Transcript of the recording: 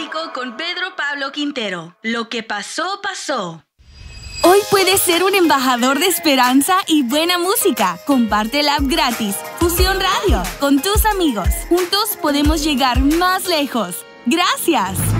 Clásico con Pedro Pablo Quintero. Lo que pasó, pasó. Hoy puedes ser un embajador de esperanza y buena música. Comparte la app gratis, Fusión Radio, con tus amigos. Juntos podemos llegar más lejos. ¡Gracias!